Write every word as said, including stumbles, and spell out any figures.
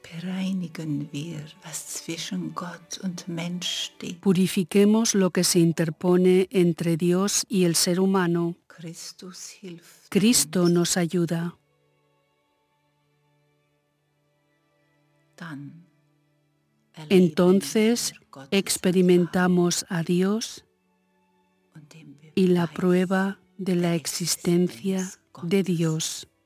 Purifiquemos lo que se interpone entre Dios y el ser humano. Cristo nos ayuda. Entonces experimentamos a Dios y la prueba de la existencia de Dios.